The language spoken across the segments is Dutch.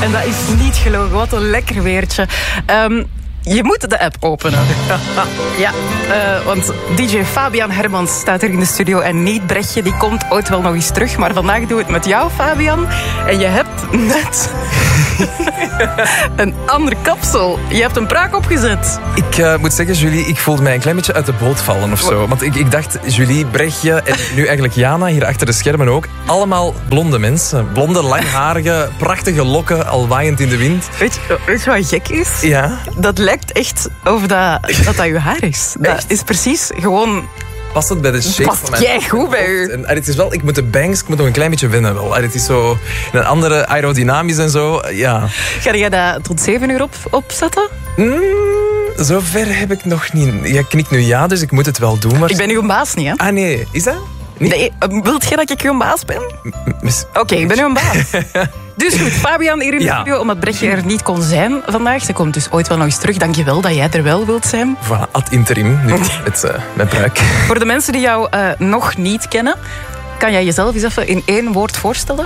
En dat is niet gelogen. Wat een lekker weertje. Je moet de app openen. Ja, want DJ Fabian Hermans staat er in de studio en niet Brechtje, die komt ooit wel nog eens terug. Maar vandaag doen we het met jou, Fabian. En je hebt net een ander kapsel. Je hebt een pruik opgezet. Ik moet zeggen, Julie, ik voelde mij een klein beetje uit de boot vallen of zo. Want ik dacht, Julie, Brechtje en nu eigenlijk Jana, hier achter de schermen ook. Allemaal blonde mensen. Blonde, langharige, prachtige lokken, al waaiend in de wind. Weet je wat gek is? Ja? Dat lijkt echt of dat je haar is. Dat is precies gewoon... Past het bij de shape Past van mijn... jij goed bij u. En het is wel, ik moet de bangs, ik moet nog een klein beetje winnen wel. Het is zo een andere aerodynamisch en zo, ja. Ga jij dat tot 7 uur opzetten? Zover heb ik nog niet. Jij knikt nu ja, dus ik moet het wel doen. Maar... Ik ben uw baas niet, hè? Ah nee, is dat? Niet? Nee, wilt jij dat ik uw baas ben? Oké, ik ben uw baas. Dus goed, Fabian hier in de studio, omdat Brechtje er niet kon zijn vandaag. Ze komt dus ooit wel nog eens terug. Dank je wel dat jij er wel wilt zijn. Voilà, ad interim, nu met mijn pruik. Voor de mensen die jou nog niet kennen, kan jij jezelf eens even in 1 woord voorstellen?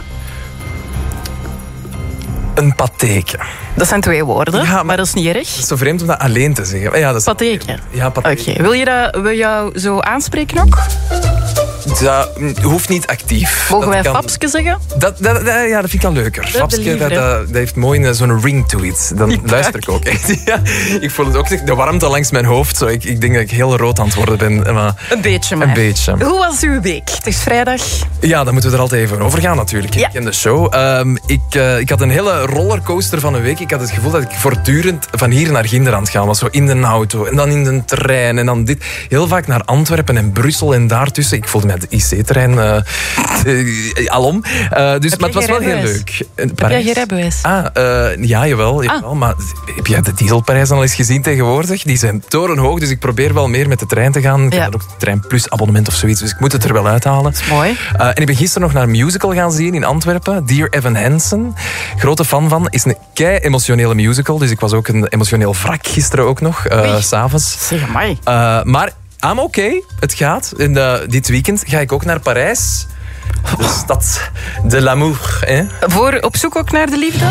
Een patheke. Dat zijn 2 woorden, Ja, maar dat is niet erg. Het is zo vreemd om dat alleen te zeggen. Ja, dat is Patheke. Ja, patheke. Oké, wil je jou zo aanspreken ook? Dat hoeft niet actief. Mogen wij kan... Fapske zeggen? Ja, dat vind ik al leuker. Fapske, liever, dat heeft mooi zo'n ring to it. Dan luister ik ook echt. Ja, ik voel het ook, de warmte langs mijn hoofd. Zo. Ik denk dat ik heel rood aan het worden ben. Maar een beetje, maar. Een beetje. Hoe was uw week? Het is vrijdag. Ja, dan moeten we er altijd even over gaan natuurlijk. Ja. Ik ken de show. Ik had een hele rollercoaster van een week. Ik had het gevoel dat ik voortdurend van hier naar Ginder aan het gaan was. Zo in de auto en dan in de trein en dan dit. Heel vaak naar Antwerpen en Brussel en daartussen. Ik voelde mij de IC-trein alom. Maar het was wel heel leuk. Heb jij geen rijbewijs? Ja, jawel. Maar heb jij de dieselprijzen al eens gezien tegenwoordig? Die zijn torenhoog, dus ik probeer wel meer met de trein te gaan. Ik heb ook de Trein Plus abonnement of zoiets, dus ik moet het er wel uithalen. Dat is mooi. En ik ben gisteren nog naar een musical gaan zien in Antwerpen. Dear Evan Hansen. Grote fan van. Is een kei-emotionele musical, dus ik was ook een emotioneel wrak gisteren ook nog, 's avonds. Zeg maar. Maar I'm okay. Het gaat. Dit weekend ga ik ook naar Parijs. De stad de l'amour. Voor op zoek ook naar de liefde?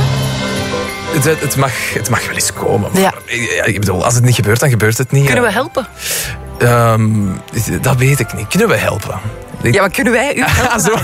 Het mag wel eens komen. Ja. Ik bedoel, als het niet gebeurt, dan gebeurt het niet. Kunnen we helpen? Dat weet ik niet. Kunnen we helpen? Ja, maar kunnen wij u helpen?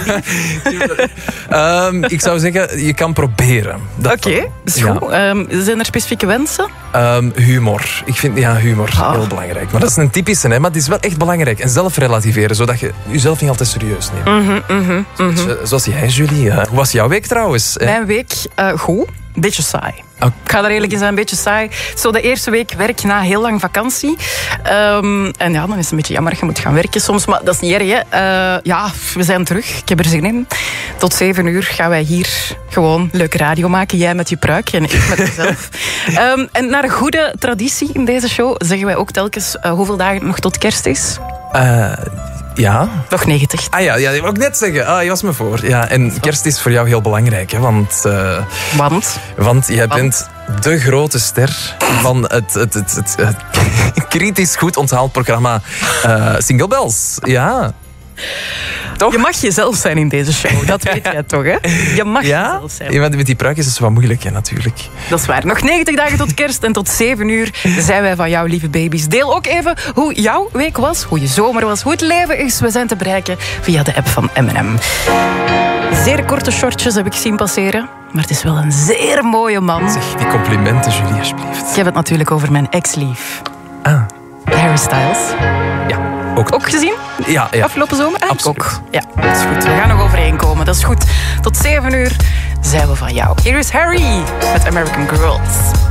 Ik zou zeggen, je kan proberen. Oké, is goed. Zijn er specifieke wensen? Humor. Ik vind humor heel belangrijk. Maar dat is een typische, maar het is wel echt belangrijk. En zelf relativeren, zodat je jezelf niet altijd serieus neemt. Zoals jij, Julie. Hoe was jouw week trouwens? Mijn week goed. Beetje saai. Okay. Ik ga er eerlijk in zijn, een beetje saai. Zo de eerste week werk na heel lang vakantie. En ja, dan is het een beetje jammer, je moet gaan werken soms. Maar dat is niet erg, hè. We zijn terug. Ik heb er zin in. Tot 7 uur gaan wij hier gewoon leuke radio maken. Jij met je pruik en ik met mezelf. En naar een goede traditie in deze show zeggen wij ook telkens hoeveel dagen nog tot kerst is. Ja. Nog 90. Ja, dat wil ik net zeggen. Je was me voor. Ja, en kerst is voor jou heel belangrijk, hè, want jij bent de grote ster van het kritisch goed onthaald programma Single Bells. Ja. Toch? Je mag jezelf zijn in deze show, dat weet jij toch, hè? Je mag jezelf zijn. Ja, met die pruik is het wat moeilijk, hè, natuurlijk. Dat is waar. Nog 90 dagen tot kerst en tot 7 uur zijn wij van jou, lieve baby's. Deel ook even hoe jouw week was, hoe je zomer was, hoe het leven is. We zijn te bereiken via de app van M&M. Zeer korte shortjes heb ik zien passeren, maar het is wel een zeer mooie man. Zeg, die complimenten, Julie, alsjeblieft. Ik heb het natuurlijk over mijn ex-lief. Harry Styles. Ja. Ook gezien? Ja. Afgelopen zomer? Absoluut. Ook. Ja, dat is goed. We gaan nog overeenkomen. Dat is goed. Tot 7 uur zijn we van jou. Hier is Harry met American Girls.